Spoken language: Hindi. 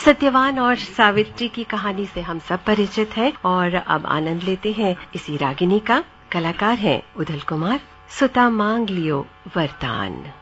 सत्यवान और सावित्री की कहानी से हम सब परिचित हैं और अब आनंद लेते हैं इसी रागिनी का। कलाकार हैं उदल कुमार। सुता मांग लियो वरदान।